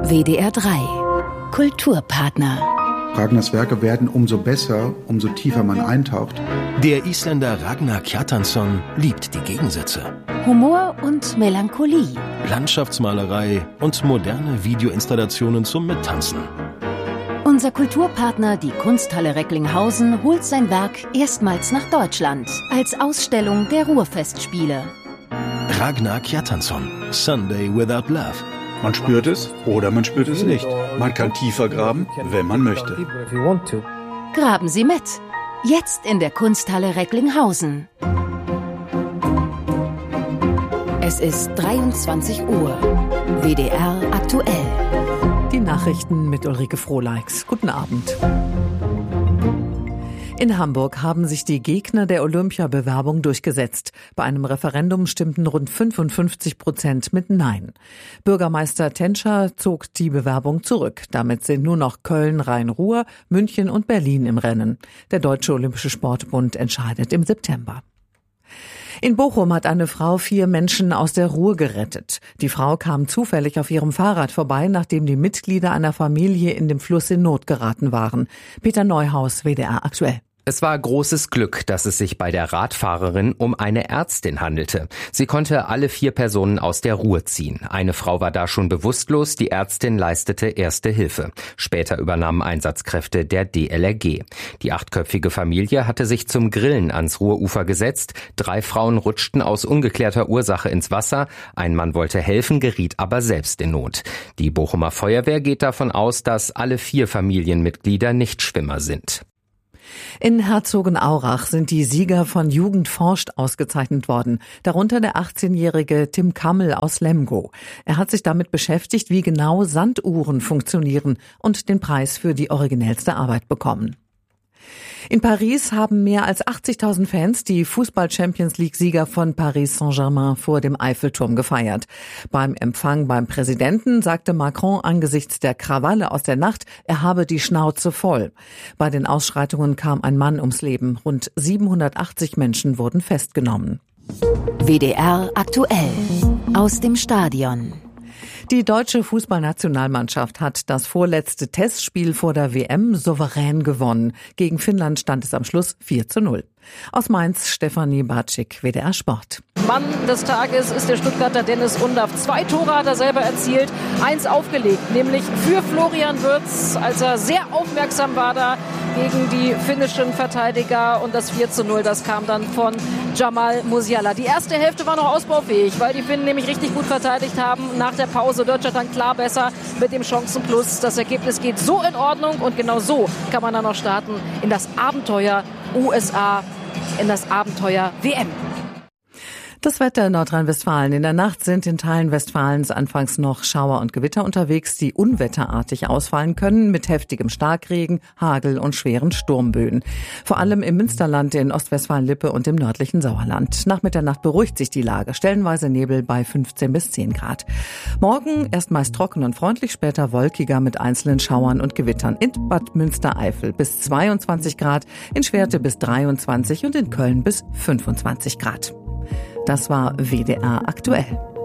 WDR 3 Kulturpartner. Ragnars Werke werden umso besser, umso tiefer man eintaucht. Der Isländer Ragnar Kjartansson liebt die Gegensätze. Humor und Melancholie. Landschaftsmalerei und moderne Videoinstallationen zum Mittanzen. Unser Kulturpartner, die Kunsthalle Recklinghausen, holt sein Werk erstmals nach Deutschland als Ausstellung der Ruhrfestspiele. Ragnar Kjartansson, Sunday Without Love. Man spürt es oder man spürt es nicht. Man kann tiefer graben, wenn man möchte. Graben Sie mit. Jetzt in der Kunsthalle Recklinghausen. Es ist 23 Uhr. WDR aktuell. Die Nachrichten mit Ulrike Frohleix. Guten Abend. In Hamburg haben sich die Gegner der Olympiabewerbung durchgesetzt. Bei einem Referendum stimmten rund 55% mit Nein. Bürgermeister Tenscher zog die Bewerbung zurück. Damit sind nur noch Köln, Rhein-Ruhr, München und Berlin im Rennen. Der Deutsche Olympische Sportbund entscheidet im September. In Bochum hat eine Frau 4 Menschen aus der Ruhr gerettet. Die Frau kam zufällig auf ihrem Fahrrad vorbei, nachdem die Mitglieder einer Familie in dem Fluss in Not geraten waren. Peter Neuhaus, WDR aktuell. Es war großes Glück, dass es sich bei der Radfahrerin um eine Ärztin handelte. Sie konnte alle 4 Personen aus der Ruhr ziehen. Eine Frau war da schon bewusstlos, die Ärztin leistete erste Hilfe. Später übernahmen Einsatzkräfte der DLRG. Die 8-köpfige Familie hatte sich zum Grillen ans Ruhrufer gesetzt. 3 Frauen rutschten aus ungeklärter Ursache ins Wasser. Ein Mann wollte helfen, geriet aber selbst in Not. Die Bochumer Feuerwehr geht davon aus, dass alle 4 Familienmitglieder Nichtschwimmer sind. In Herzogenaurach sind die Sieger von Jugend forscht ausgezeichnet worden, darunter der 18-jährige Tim Kammel aus Lemgo. Er hat sich damit beschäftigt, wie genau Sanduhren funktionieren und den Preis für die originellste Arbeit bekommen. In Paris haben mehr als 80.000 Fans die Fußball-Champions-League-Sieger von Paris Saint-Germain vor dem Eiffelturm gefeiert. Beim Empfang beim Präsidenten sagte Macron angesichts der Krawalle aus der Nacht, er habe die Schnauze voll. Bei den Ausschreitungen kam ein Mann ums Leben. Rund 780 Menschen wurden festgenommen. WDR aktuell. Aus dem Stadion. Die deutsche Fußballnationalmannschaft hat das vorletzte Testspiel vor der WM souverän gewonnen. Gegen Finnland stand es am Schluss 4:0. Aus Mainz, Stefanie Bartschik, WDR Sport. Mann des Tages ist der Stuttgarter Dennis Undaff. 2 Tore hat er selber erzielt, 1 aufgelegt, nämlich für Florian Wirtz, als er sehr aufmerksam war da gegen die finnischen Verteidiger. Und das 4:0, das kam dann von Jamal Musiala. Die erste Hälfte war noch ausbaufähig, weil die Finnen nämlich richtig gut verteidigt haben. Nach der Pause Deutschland dann klar besser mit dem Chancenplus. Das Ergebnis geht so in Ordnung und genau so kann man dann noch starten in das Abenteuer USA, in das Abenteuer WM. Das Wetter in Nordrhein-Westfalen. In der Nacht sind in Teilen Westfalens anfangs noch Schauer und Gewitter unterwegs, die unwetterartig ausfallen können mit heftigem Starkregen, Hagel und schweren Sturmböen. Vor allem im Münsterland, in Ostwestfalen-Lippe und im nördlichen Sauerland. Nach Mitternacht beruhigt sich die Lage. Stellenweise Nebel bei 15 bis 10 Grad. Morgen erst meist trocken und freundlich, später wolkiger mit einzelnen Schauern und Gewittern. In Bad Münstereifel bis 22 Grad, in Schwerte bis 23 und in Köln bis 25 Grad. Das war WDR aktuell.